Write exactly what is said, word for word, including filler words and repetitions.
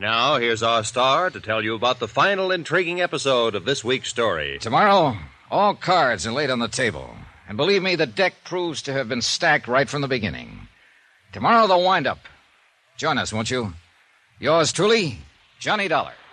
Now, here's our star to tell you about the final intriguing episode of this week's story. Tomorrow, all cards are laid on the table. And believe me, the deck proves to have been stacked right from the beginning. Tomorrow, the wind-up. Join us, won't you? Yours truly, Johnny Dollar.